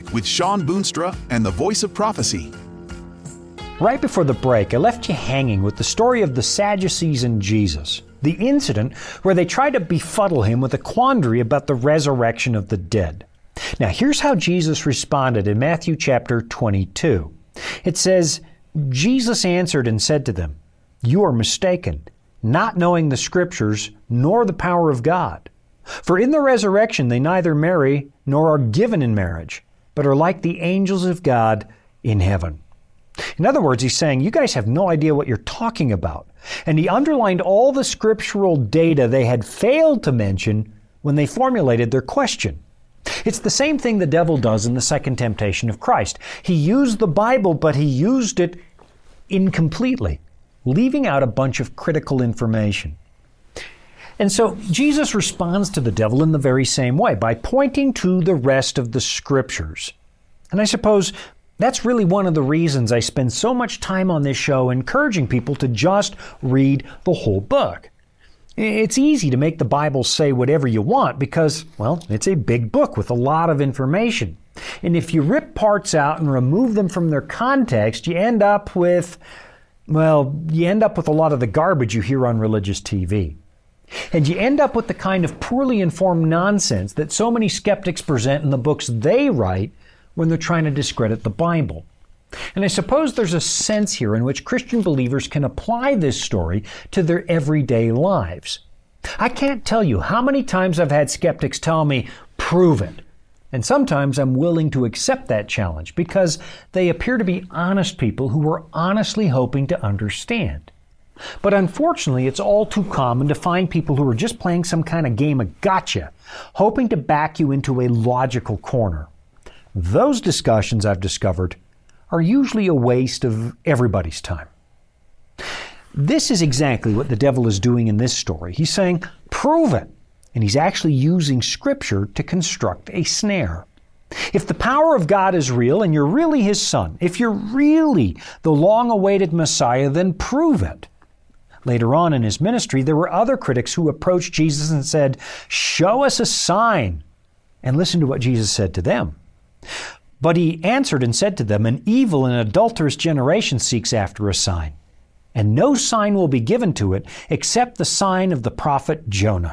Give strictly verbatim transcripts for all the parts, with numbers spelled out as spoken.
with Sean Boonstra and the Voice of Prophecy. Right before the break, I left you hanging with the story of the Sadducees and Jesus, the incident where they tried to befuddle him with a quandary about the resurrection of the dead. Now, here's how Jesus responded in Matthew chapter twenty-two. It says, Jesus answered and said to them, "You are mistaken, not knowing the Scriptures nor the power of God. For in the resurrection they neither marry nor are given in marriage, but are like the angels of God in heaven." In other words, he's saying, you guys have no idea what you're talking about. And he underlined all the scriptural data they had failed to mention when they formulated their question. It's the same thing the devil does in the second temptation of Christ. He used the Bible, but he used it incompletely, leaving out a bunch of critical information. And so Jesus responds to the devil in the very same way, by pointing to the rest of the Scriptures. And I suppose that's really one of the reasons I spend so much time on this show encouraging people to just read the whole book. It's easy to make the Bible say whatever you want because, well, it's a big book with a lot of information. And if you rip parts out and remove them from their context, you end up with, well, you end up with a lot of the garbage you hear on religious T V. And you end up with the kind of poorly informed nonsense that so many skeptics present in the books they write when they're trying to discredit the Bible. And I suppose there's a sense here in which Christian believers can apply this story to their everyday lives. I can't tell you how many times I've had skeptics tell me, prove it. And sometimes I'm willing to accept that challenge because they appear to be honest people who are honestly hoping to understand. But unfortunately, it's all too common to find people who are just playing some kind of game of gotcha, hoping to back you into a logical corner. Those discussions, I've discovered, are usually a waste of everybody's time. This is exactly what the devil is doing in this story. He's saying, prove it. And he's actually using Scripture to construct a snare. If the power of God is real and you're really His Son, if you're really the long-awaited Messiah, then prove it. Later on in His ministry, there were other critics who approached Jesus and said, show us a sign. And listen to what Jesus said to them. But He answered and said to them, an evil and adulterous generation seeks after a sign, and no sign will be given to it except the sign of the prophet Jonah.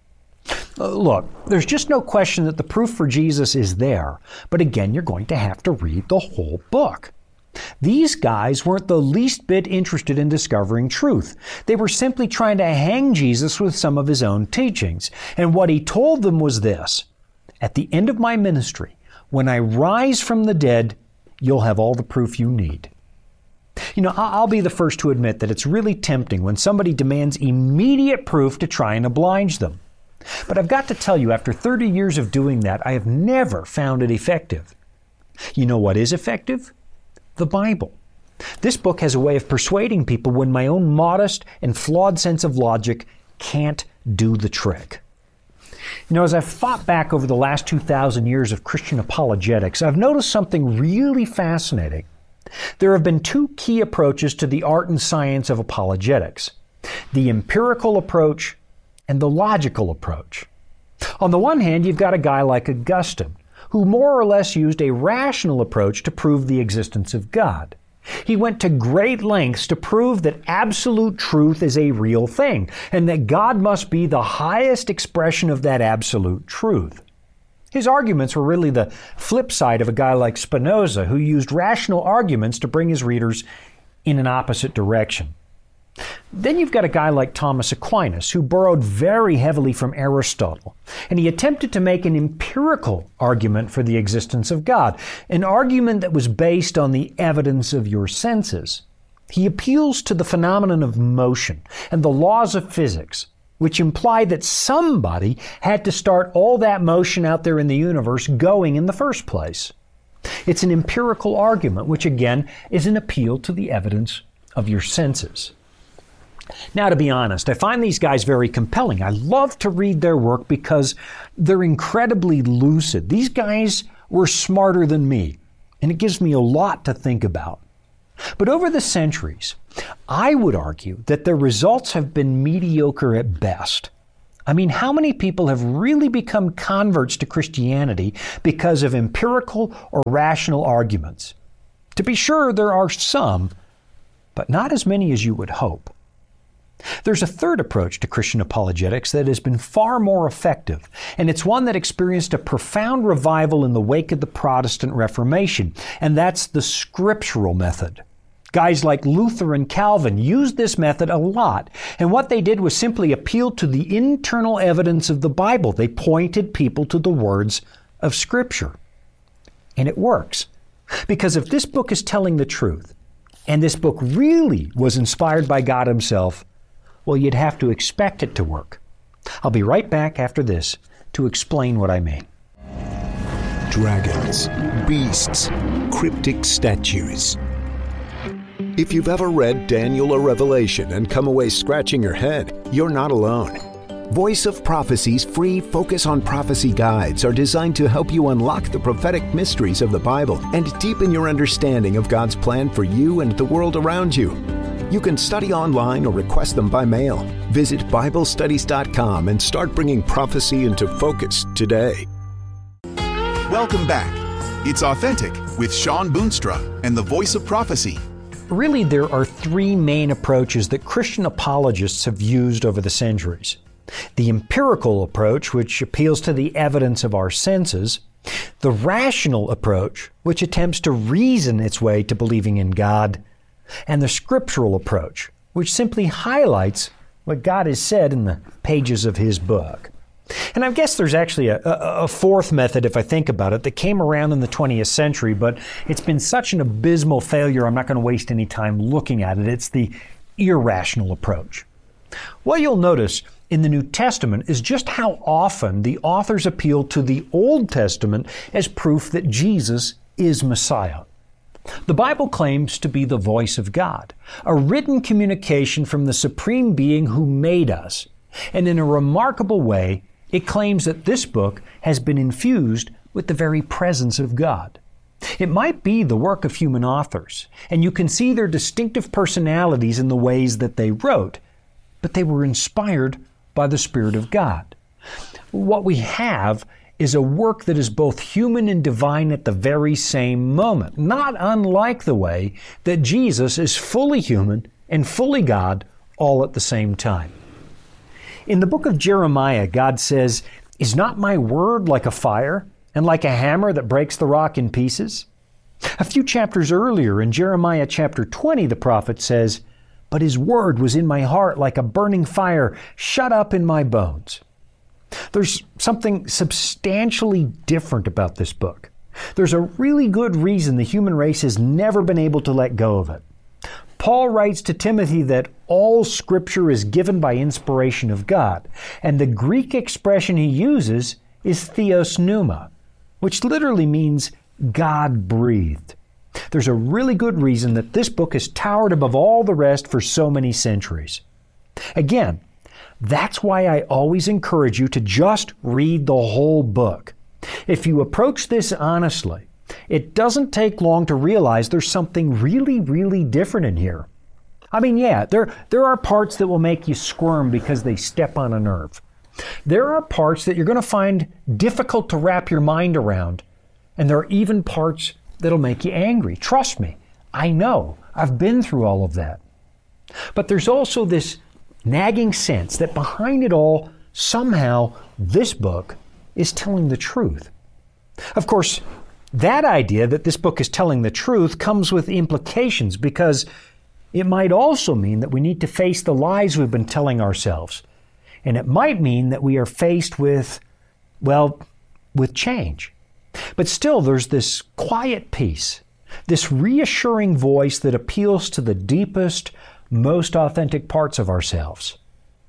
Look, there's just no question that the proof for Jesus is there, but again, you're going to have to read the whole book. These guys weren't the least bit interested in discovering truth. They were simply trying to hang Jesus with some of His own teachings. And what He told them was this: at the end of my ministry, when I rise from the dead, you'll have all the proof you need. You know, I'll be the first to admit that it's really tempting when somebody demands immediate proof to try and oblige them. But I've got to tell you, after thirty years of doing that, I have never found it effective. You know what is effective? The Bible. This book has a way of persuading people when my own modest and flawed sense of logic can't do the trick. You know, as I've thought back over the last two thousand years of Christian apologetics, I've noticed something really fascinating. There have been two key approaches to the art and science of apologetics: the empirical approach and the logical approach. On the one hand, you've got a guy like Augustine, who more or less used a rational approach to prove the existence of God. He went to great lengths to prove that absolute truth is a real thing, and that God must be the highest expression of that absolute truth. His arguments were really the flip side of a guy like Spinoza, who used rational arguments to bring his readers in an opposite direction. Then you've got a guy like Thomas Aquinas, who borrowed very heavily from Aristotle, and he attempted to make an empirical argument for the existence of God, an argument that was based on the evidence of your senses. He appeals to the phenomenon of motion and the laws of physics, which imply that somebody had to start all that motion out there in the universe going in the first place. It's an empirical argument, which again is an appeal to the evidence of your senses. Now, to be honest, I find these guys very compelling. I love to read their work because they're incredibly lucid. These guys were smarter than me, and it gives me a lot to think about. But over the centuries, I would argue that their results have been mediocre at best. I mean, how many people have really become converts to Christianity because of empirical or rational arguments? To be sure, there are some, but not as many as you would hope. There's a third approach to Christian apologetics that has been far more effective, and it's one that experienced a profound revival in the wake of the Protestant Reformation, and that's the scriptural method. Guys like Luther and Calvin used this method a lot, and what they did was simply appeal to the internal evidence of the Bible. They pointed people to the words of Scripture. And it works. Because if this book is telling the truth, and this book really was inspired by God Himself, well, you'd have to expect it to work. I'll be right back after this to explain what I mean. Dragons, beasts, cryptic statues. If you've ever read Daniel or Revelation and come away scratching your head, you're not alone. Voice of Prophecy's free Focus on Prophecy guides are designed to help you unlock the prophetic mysteries of the Bible and deepen your understanding of God's plan for you and the world around you. You can study online or request them by mail. Visit Bible Studies dot com and start bringing prophecy into focus today. Welcome back. It's Authentic with Shawn Boonstra and the Voice of Prophecy. Really, there are three main approaches that Christian apologists have used over the centuries. The empirical approach, which appeals to the evidence of our senses. The rational approach, which attempts to reason its way to believing in God. And the scriptural approach, which simply highlights what God has said in the pages of His book. And I guess there's actually a, a, a fourth method, if I think about it, that came around in the twentieth century, but it's been such an abysmal failure, I'm not going to waste any time looking at it. It's the irrational approach. What you'll notice in the New Testament is just how often the authors appeal to the Old Testament as proof that Jesus is Messiah. The Bible claims to be the voice of God, a written communication from the Supreme Being who made us. And in a remarkable way, it claims that this book has been infused with the very presence of God. It might be the work of human authors, and you can see their distinctive personalities in the ways that they wrote, but they were inspired by the Spirit of God. What we have is a work that is both human and divine at the very same moment, not unlike the way that Jesus is fully human and fully God all at the same time. In the book of Jeremiah, God says, "Is not my word like a fire and like a hammer that breaks the rock in pieces?" A few chapters earlier in Jeremiah chapter twenty, the prophet says, "But His word was in my heart like a burning fire shut up in my bones." There's something substantially different about this book. There's a really good reason the human race has never been able to let go of it. Paul writes to Timothy that all Scripture is given by inspiration of God, and the Greek expression he uses is theos pneuma, which literally means God breathed. There's a really good reason that this book has towered above all the rest for so many centuries. Again, that's why I always encourage you to just read the whole book. If you approach this honestly, it doesn't take long to realize there's something really, really different in here. I mean, yeah, there, there are parts that will make you squirm because they step on a nerve. There are parts that you're going to find difficult to wrap your mind around. And there are even parts that'll make you angry. Trust me, I know. I've been through all of that. But there's also this nagging sense that behind it all, somehow, this book is telling the truth. Of course, that idea that this book is telling the truth comes with implications, because it might also mean that we need to face the lies we've been telling ourselves. And it might mean that we are faced with, well, with change. But still, there's this quiet peace, this reassuring voice that appeals to the deepest, most authentic parts of ourselves.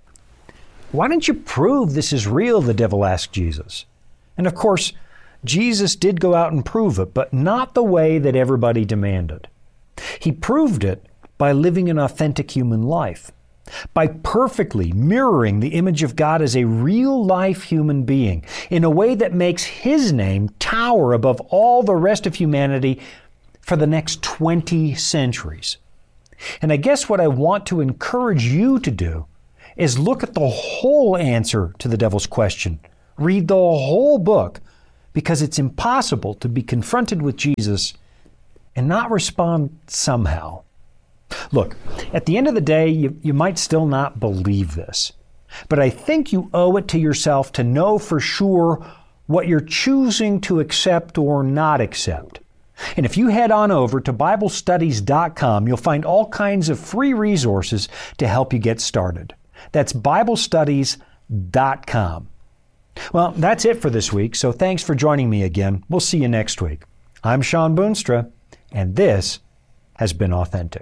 "Why don't you prove this is real?" the devil asked Jesus. And of course, Jesus did go out and prove it, but not the way that everybody demanded. He proved it by living an authentic human life, by perfectly mirroring the image of God as a real-life human being in a way that makes His name tower above all the rest of humanity for the next twenty centuries. And I guess what I want to encourage you to do is look at the whole answer to the devil's question. Read the whole book, because it's impossible to be confronted with Jesus and not respond somehow. Look, at the end of the day, you, you might still not believe this, but I think you owe it to yourself to know for sure what you're choosing to accept or not accept. And if you head on over to Bible Studies dot com, you'll find all kinds of free resources to help you get started. That's Bible Studies dot com. Well, that's it for this week, so thanks for joining me again. We'll see you next week. I'm Shawn Boonstra, and this has been Authentic.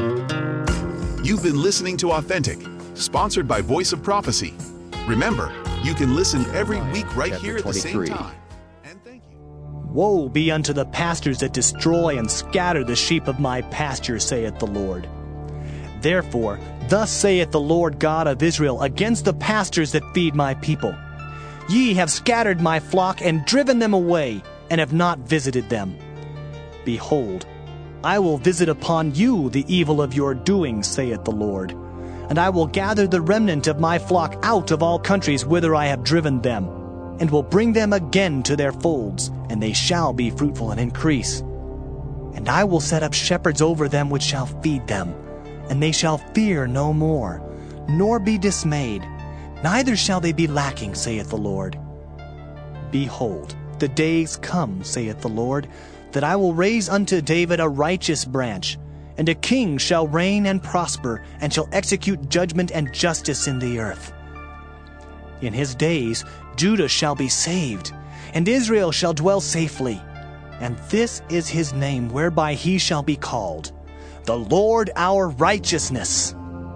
You've been listening to Authentic, sponsored by Voice of Prophecy. Remember, you can listen every week right here at the same time. And thank you. Woe be unto the pastors that destroy and scatter the sheep of my pasture, saith the Lord. Therefore, thus saith the Lord God of Israel against the pastors that feed my people. Ye have scattered my flock and driven them away, and have not visited them. Behold, I will visit upon you the evil of your doings, saith the Lord. And I will gather the remnant of my flock out of all countries whither I have driven them, and will bring them again to their folds, and they shall be fruitful and increase. And I will set up shepherds over them which shall feed them, and they shall fear no more, nor be dismayed, neither shall they be lacking, saith the Lord. Behold, the days come, saith the Lord, that I will raise unto David a righteous branch, and a king shall reign and prosper, and shall execute judgment and justice in the earth. In his days Judah shall be saved, and Israel shall dwell safely. And this is his name whereby he shall be called, the Lord our righteousness.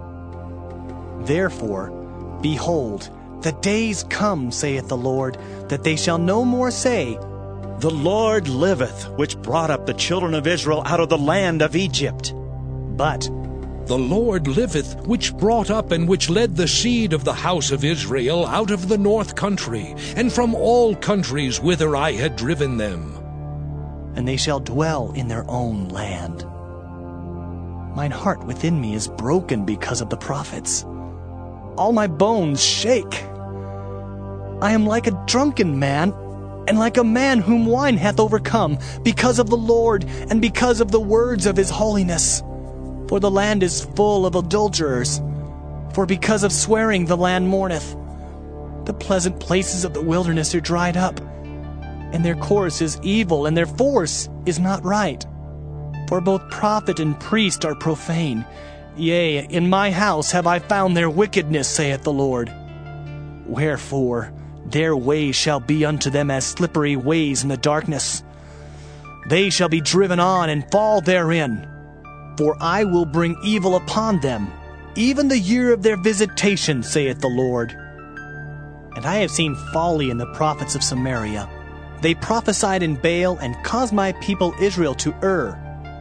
Therefore, behold, the days come, saith the Lord, that they shall no more say, The Lord liveth, which brought up the children of Israel out of the land of Egypt. But, The Lord liveth, which brought up and which led the seed of the house of Israel out of the north country, and from all countries whither I had driven them. and they shall dwell in their own land. Mine heart within me is broken because of the prophets. All my bones shake. I am like a drunken man, and like a man whom wine hath overcome, because of the Lord, and because of the words of his holiness. For the land is full of adulterers. For because of swearing the land mourneth. The pleasant places of the wilderness are dried up, and their course is evil, and their force is not right. For both prophet and priest are profane. Yea, in my house have I found their wickedness, saith the Lord. Wherefore, their ways shall be unto them as slippery ways in the darkness. They shall be driven on and fall therein. For I will bring evil upon them, even the year of their visitation, saith the Lord. And I have seen folly in the prophets of Samaria. They prophesied in Baal and caused my people Israel to err.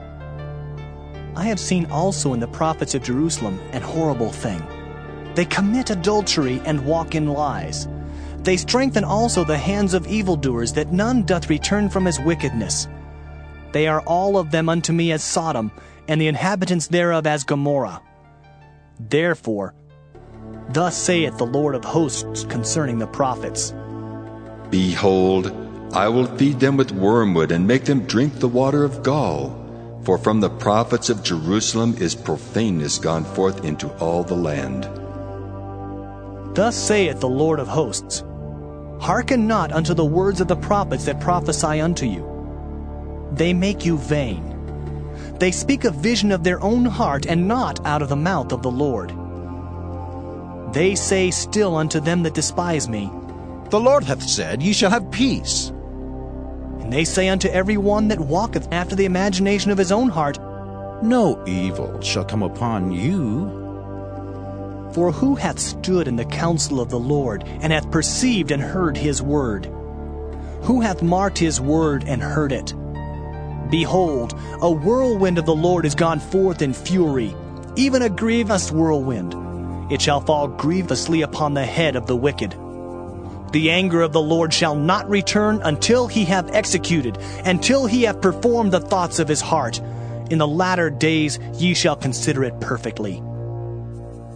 I have seen also in the prophets of Jerusalem an horrible thing. They commit adultery and walk in lies. They strengthen also the hands of evildoers, that none doth return from his wickedness. They are all of them unto me as Sodom, and the inhabitants thereof as Gomorrah. Therefore, thus saith the Lord of hosts concerning the prophets, Behold, I will feed them with wormwood, and make them drink the water of gall. For from the prophets of Jerusalem is profaneness gone forth into all the land. Thus saith the Lord of hosts, Hearken not unto the words of the prophets that prophesy unto you. They make you vain. They speak a vision of their own heart, and not out of the mouth of the Lord. They say still unto them that despise me, The Lord hath said, Ye shall have peace. And they say unto every one that walketh after the imagination of his own heart, No evil shall come upon you. For who hath stood in the counsel of the Lord, and hath perceived and heard his word? Who hath marked his word and heard it? Behold, a whirlwind of the Lord is gone forth in fury, even a grievous whirlwind. It shall fall grievously upon the head of the wicked. The anger of the Lord shall not return until he have executed, until he have performed the thoughts of his heart. In the latter days ye shall consider it perfectly.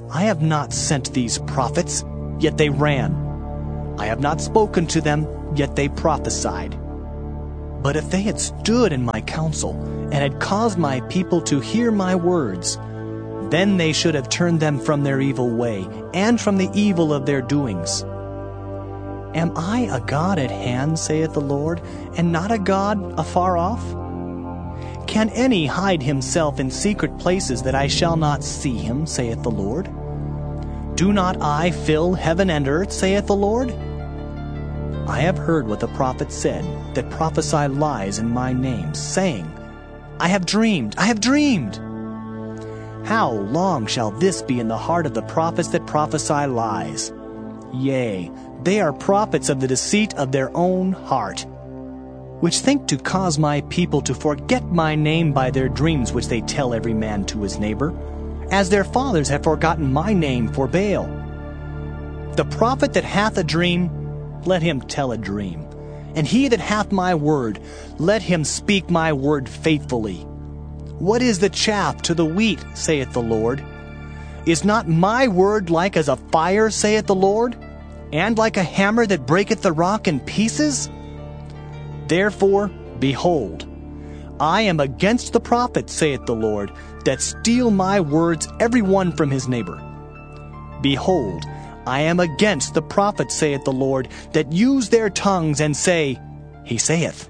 I have not sent these prophets, yet they ran. I have not spoken to them, yet they prophesied. But if they had stood in my counsel, and had caused my people to hear my words, then they should have turned them from their evil way, and from the evil of their doings. Am I a God at hand, saith the Lord, and not a God afar off? Can any hide himself in secret places that I shall not see him, saith the Lord? Do not I fill heaven and earth, saith the Lord? I have heard what the prophets said, that prophesy lies in my name, saying, I have dreamed, I have dreamed. How long shall this be in the heart of the prophets that prophesy lies? Yea, they are prophets of the deceit of their own heart, which think to cause my people to forget my name by their dreams which they tell every man to his neighbor, as their fathers have forgotten my name for Baal. The prophet that hath a dream, let him tell a dream. And he that hath my word, let him speak my word faithfully. What is the chaff to the wheat, saith the Lord? Is not my word like as a fire, saith the Lord, and like a hammer that breaketh the rock in pieces? Therefore, behold, I am against the prophets, saith the Lord, that steal my words every one from his neighbor. Behold, I am against the prophets, saith the Lord, that use their tongues and say, He saith.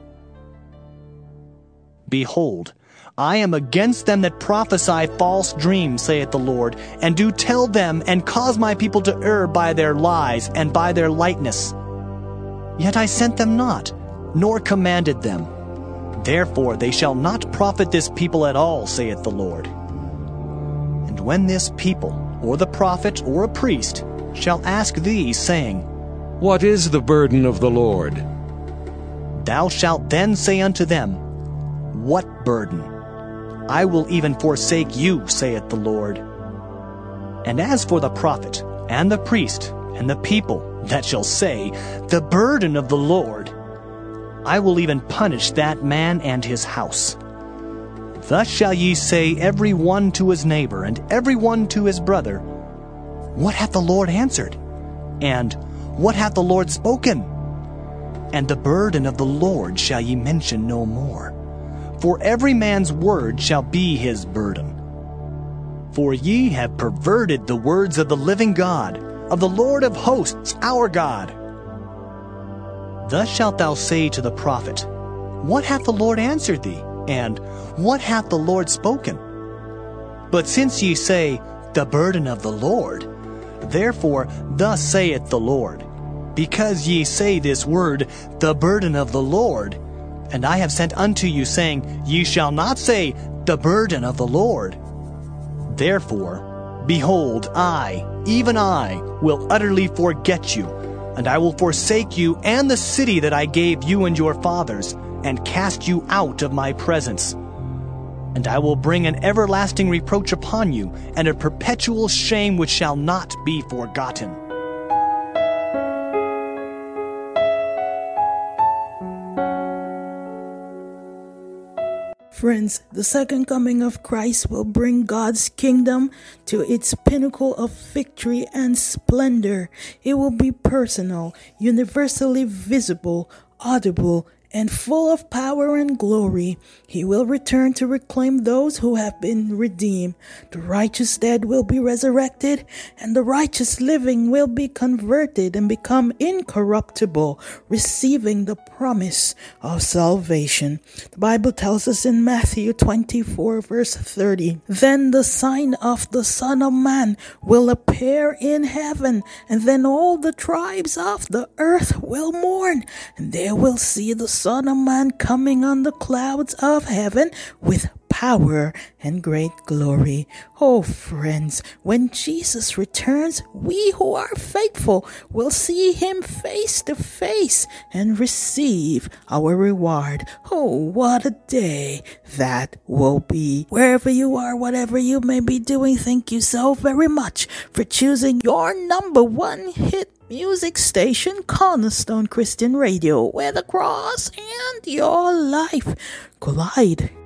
Behold, I am against them that prophesy false dreams, saith the Lord, and do tell them, and cause my people to err by their lies and by their lightness. Yet I sent them not, nor commanded them. Therefore they shall not profit this people at all, saith the Lord. And when this people, or the prophet, or a priest, shall ask thee, saying, What is the burden of the Lord? Thou shalt then say unto them, What burden? I will even forsake you, saith the Lord. And as for the prophet, and the priest, and the people that shall say, The burden of the Lord, I will even punish that man and his house. Thus shall ye say every one to his neighbor, and every one to his brother, What hath the Lord answered? And what hath the Lord spoken? And the burden of the Lord shall ye mention no more. For every man's word shall be his burden. For ye have perverted the words of the living God, of the Lord of hosts, our God. Thus shalt thou say to the prophet, What hath the Lord answered thee? And what hath the Lord spoken? But since ye say, The burden of the Lord, therefore thus saith the Lord, Because ye say this word, The burden of the Lord, and I have sent unto you, saying, Ye shall not say, The burden of the Lord. Therefore, behold, I, even I, will utterly forget you, and I will forsake you and the city that I gave you and your fathers, and cast you out of my presence. And I will bring an everlasting reproach upon you, and a perpetual shame which shall not be forgotten. Friends, the second coming of Christ will bring God's kingdom to its pinnacle of victory and splendor. It will be personal, universally visible, audible, and full of power and glory. He will return to reclaim those who have been redeemed. The righteous dead will be resurrected, and the righteous living will be converted and become incorruptible, receiving the promise of salvation. The Bible tells us in Matthew twenty-four, verse thirty, Then the sign of the Son of Man will appear in heaven, and then all the tribes of the earth will mourn, and they will see the Son of Man coming on the clouds of heaven with power and great glory. Oh, friends, when Jesus returns, we who are faithful will see him face to face and receive our reward. Oh, what a day that will be. Wherever you are, whatever you may be doing, thank you so very much for choosing your number one hit music station, Cornerstone Christian Radio, where the cross and your life collide.